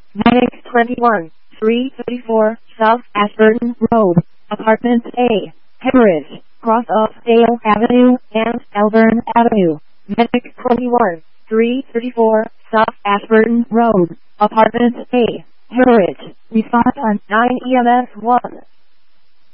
Medic 21, 334, South Ashburton Road, Apartment A, Hemorrhage, cross of Dale Avenue and Elburn Avenue. Medic 21, 334, South Ashburton Road, Apartment A, Hemorrhage. Response on 9 EMS 1.